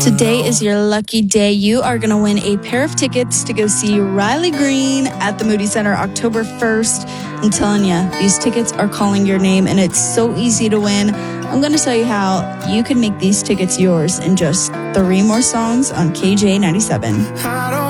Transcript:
Today is your lucky day. You are going to win a pair of tickets to go see Riley Green at the Moody Center October 1st. I'm telling you, these tickets are calling your name, and it's so easy to win. I'm going to tell you how you can make these tickets yours in just 3 more songs on KJ 97.